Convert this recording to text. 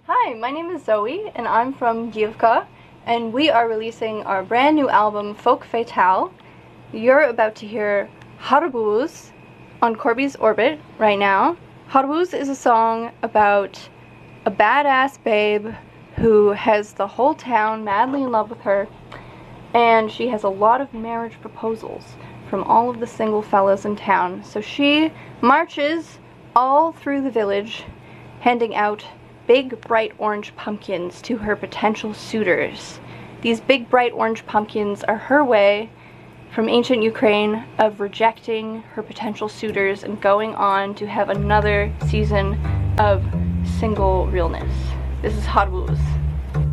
Hi, my name is Zoe and I'm from Gievka, and we are releasing our brand new album Folk Fatale. You're about to hear Harbuz on Corby's Orbit right now. Harbuz is a song about a badass babe who has the whole town madly in love with her, and she has a lot of marriage proposals from all of the single fellas in town. So she marches all through the village handing out big bright orange pumpkins to her potential suitors. These big bright orange pumpkins are her way from ancient Ukraine of rejecting her potential suitors and going on to have another season of single realness. This is Harbuz.